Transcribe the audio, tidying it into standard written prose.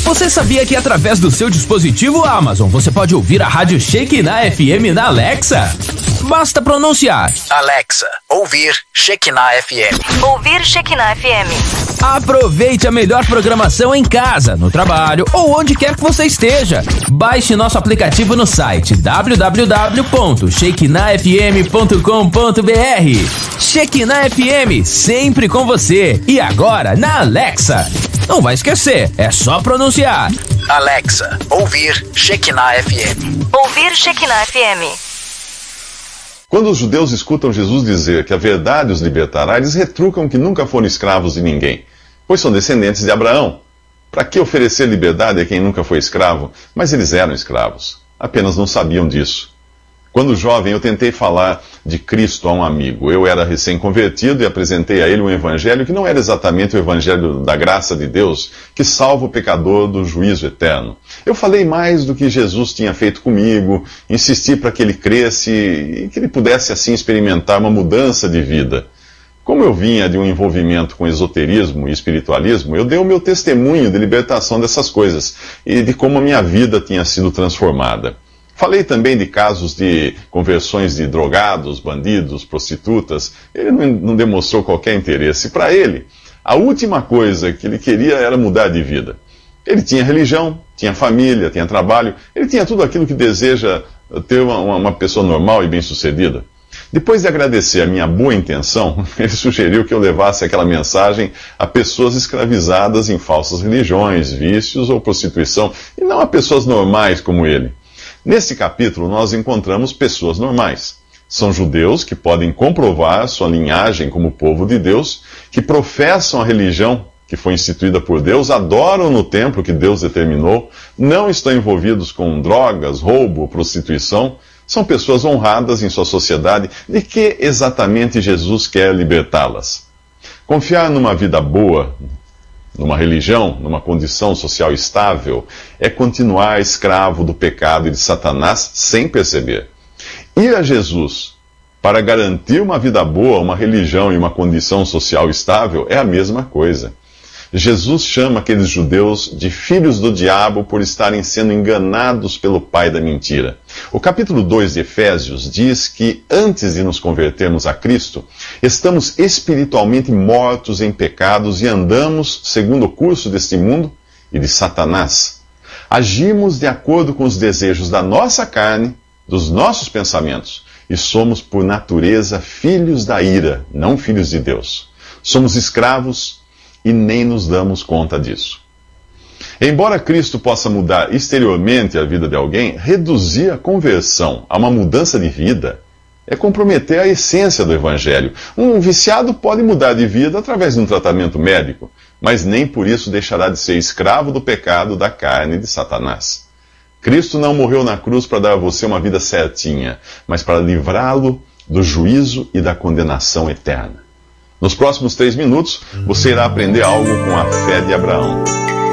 Você sabia que através do seu dispositivo Amazon você pode ouvir a rádio Shekinah FM na Alexa? Basta pronunciar: Alexa, ouvir Shekinah FM. Ouvir Shekinah FM. Aproveite a melhor programação em casa, no trabalho ou onde quer que você esteja. Baixe nosso aplicativo no site www.shekinahfm.com.br. Shekinah FM, sempre com você. E agora na Alexa. Não vai esquecer, é só pronunciar: Alexa, ouvir Shekinah FM. Ouvir Shekinah FM. Quando os judeus escutam Jesus dizer que a verdade os libertará, eles retrucam que nunca foram escravos de ninguém, pois são descendentes de Abraão. Para que oferecer liberdade a quem nunca foi escravo? Mas eles eram escravos, apenas não sabiam disso. Quando jovem, eu tentei falar de Cristo a um amigo. Eu era recém-convertido e apresentei a ele um evangelho que não era exatamente o evangelho da graça de Deus, que salva o pecador do juízo eterno. Eu falei mais do que Jesus tinha feito comigo, insisti para que ele cresce e que ele pudesse assim experimentar uma mudança de vida. Como eu vinha de um envolvimento com esoterismo e espiritualismo, eu dei o meu testemunho de libertação dessas coisas e de como a minha vida tinha sido transformada. Falei também de casos de conversões de drogados, bandidos, prostitutas. Ele não demonstrou qualquer interesse. Para ele, a última coisa que ele queria era mudar de vida. Ele tinha religião, tinha família, tinha trabalho, ele tinha tudo aquilo que deseja ter uma pessoa normal e bem-sucedida. Depois de agradecer a minha boa intenção, ele sugeriu que eu levasse aquela mensagem a pessoas escravizadas em falsas religiões, vícios ou prostituição, e não a pessoas normais como ele. Neste capítulo, nós encontramos pessoas normais. São judeus que podem comprovar sua linhagem como povo de Deus, que professam a religião que foi instituída por Deus, adoram no templo que Deus determinou, não estão envolvidos com drogas, roubo, prostituição. São pessoas honradas em sua sociedade. De que exatamente Jesus quer libertá-las? Confiar numa vida boa, numa religião, numa condição social estável, é continuar escravo do pecado e de Satanás sem perceber. Ir a Jesus para garantir uma vida boa, uma religião e uma condição social estável é a mesma coisa. Jesus chama aqueles judeus de filhos do diabo por estarem sendo enganados pelo pai da mentira. O capítulo 2 de Efésios diz que antes de nos convertermos a Cristo, estamos espiritualmente mortos em pecados e andamos segundo o curso deste mundo e de Satanás. Agimos de acordo com os desejos da nossa carne, dos nossos pensamentos, e somos por natureza filhos da ira, não filhos de Deus. Somos escravos e nem nos damos conta disso. Embora Cristo possa mudar exteriormente a vida de alguém, reduzir a conversão a uma mudança de vida é comprometer a essência do Evangelho. Um viciado pode mudar de vida através de um tratamento médico, mas nem por isso deixará de ser escravo do pecado, da carne e de Satanás. Cristo não morreu na cruz para dar a você uma vida certinha, mas para livrá-lo do juízo e da condenação eterna. Nos próximos 3 minutos, você irá aprender algo com a fé de Abraão.